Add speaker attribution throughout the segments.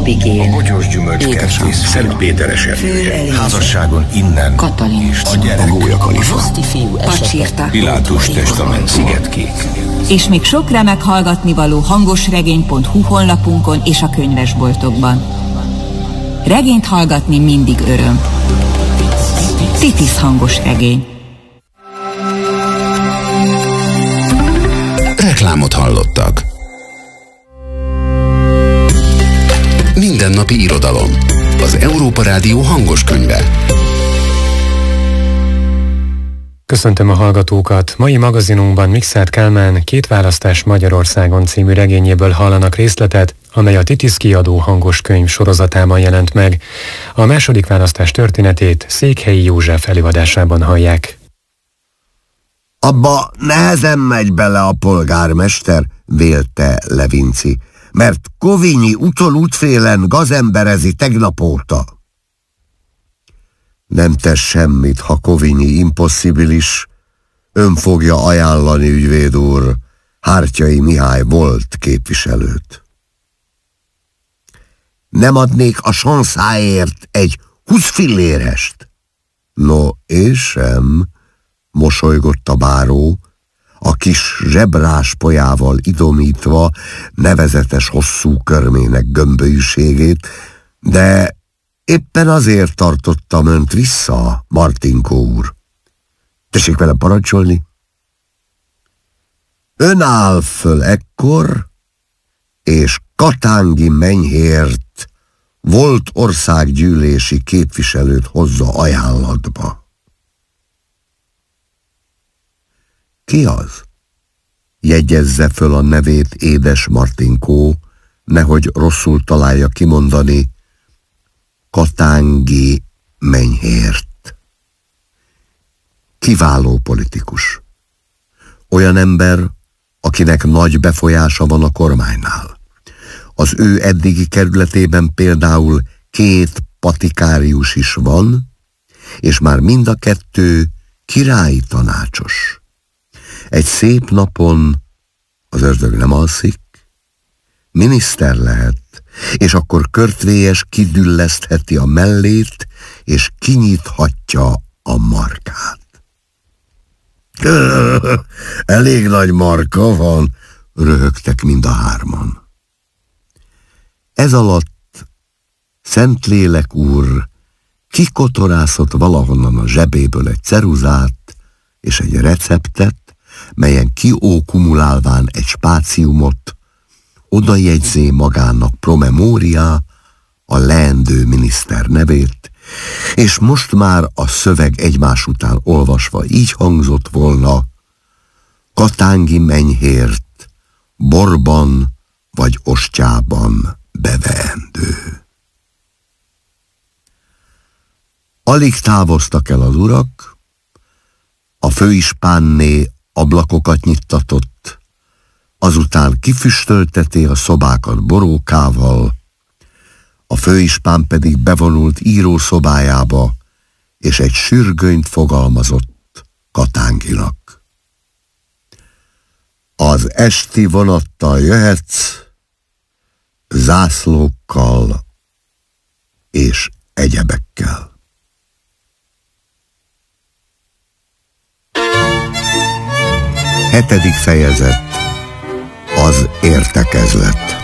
Speaker 1: Abigél,
Speaker 2: a bogyós gyümölcskertész, Szent Péter esernyője. Házasságon innen
Speaker 1: Katalin,
Speaker 2: a gyerek,
Speaker 3: a Gólya Kalifa,
Speaker 1: Pacsirta,
Speaker 2: Pilátus testament, Szigetkék.
Speaker 4: És még sok remek hallgatnivaló hangosregény.hu honlapunkon és a könyvesboltokban. Regényt hallgatni mindig öröm. Titis hangos regény.
Speaker 3: Reklámot hallottak. Mindennapi irodalom. Az Európa Rádió hangos könyve.
Speaker 5: Köszöntöm a hallgatókat! Mai magazinunkban Mikszáth Kálmán Két választás Magyarországon című regényéből hallanak részletet, amely a Titis kiadó hangos könyv sorozatában jelent meg. A második választás történetét Székhelyi József előadásában hallják.
Speaker 6: Abba nehezen megy bele a polgármester, vélte Levinci, mert Kovinyi utolútfélen gazemberezi tegnap óta. Nem tesz semmit, ha Kovinyi imposszibilis. Ön fogja ajánlani, ügyvéd úr, Hártyai Mihály volt képviselőt. Nem adnék a sanszáért egy 20 fillérest? No, és sem, mosolygott a báró, a kis zsebráspojával idomítva nevezetes hosszú körmének gömbölyűségét, de éppen azért tartottam önt vissza, Martinkó úr. Tessék velem parancsolni? Ön áll föl ekkor, és Katángi Menyhért volt országgyűlési képviselőt hozza ajánlatba. Ki az? Jegyezze föl a nevét édes Martinkó, nehogy rosszul találja kimondani. Katángi Menyhért. Kiváló politikus. Olyan ember, akinek nagy befolyása van a kormánynál. Az ő eddigi kerületében például 2 patikárius is van, és már mind a 2 királyi tanácsos. Egy szép napon, az ördög nem alszik, miniszter lehet, és akkor körtvélyes kidüllesztheti a mellét, és kinyithatja a markát. Elég nagy marka van, röhögtek mind a 3-an. Ez alatt Szentlélek úr kikotorászott valahonnan a zsebéből egy ceruzát és egy receptet, melyen kiókumulálván egy spáciumot, odajegyzé magának promemória, a leendő miniszter nevét, és most már a szöveg egymás után olvasva így hangzott volna: Katángi Menyhért borban vagy ostjában beveendő. Alig távoztak el az urak, a főispánné ablakokat nyittatott, azután kifüstölteti a szobákat borókával, a főispán pedig bevonult írószobájába, és egy sürgönyt fogalmazott Katánginak. Az esti vonattal jöhetsz, zászlókkal és egyebekkel. Hetedik fejezet. Az értekezlet.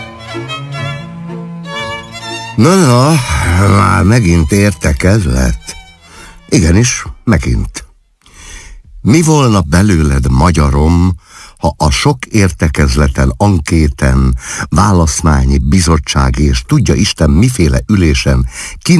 Speaker 6: Na, már megint értekezlet. Igenis, megint. Mi volna belőled, magyarom, ha a sok értekezleten, ankéten, választmányi bizottsági és tudja Isten miféle ülésen